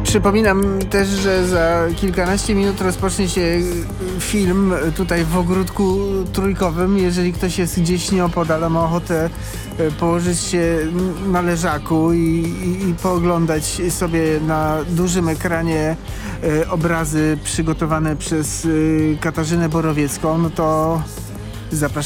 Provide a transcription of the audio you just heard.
Przypominam też, że za kilkanaście minut rozpocznie się film tutaj w ogródku trójkowym. Jeżeli ktoś jest gdzieś nieopodal, a ma ochotę położyć się na leżaku i pooglądać sobie na dużym ekranie obrazy przygotowane przez Katarzynę Borowiecką, no to zapraszam.